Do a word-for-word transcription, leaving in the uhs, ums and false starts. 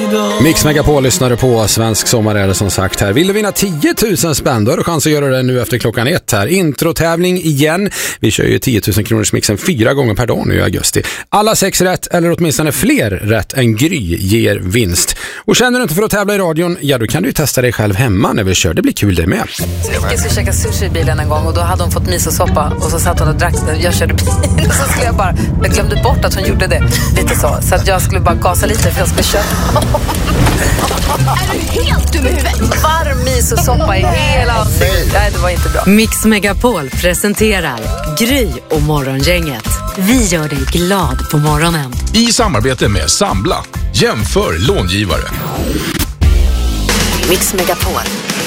Mix Megapol lyssnare på Svensk sommar är det som sagt här. Vill du vinna tio tusen spänn, då har du chans att göra det nu efter klockan ett här. Introtävling igen. Vi kör ju tio tusen kronors mixen fyra gånger per dag nu i augusti. Alla sex rätt, eller åtminstone fler rätt än Gry, ger vinst. Och känner du inte för att tävla i radion, ja då kan du ju testa dig själv hemma när vi kör. Det blir kul det med. Jag skulle käka sushi i bilen en gång och då hade hon fått misosoppa och så satt hon och drack den. Jag körde bil och så skulle jag bara, jag glömde bort att hon gjorde det lite så. Så att jag skulle bara gasa lite för jag skulle köra. Är du helt dum i huvudet? Varm misosoppa i hela ansiktet. Nej, det var inte bra. Mix Megapol presenterar Gry och Morgongänget. Vi gör dig glad på morgonen. I samarbete med Sambla. Jämför långivare. Mix Megapol.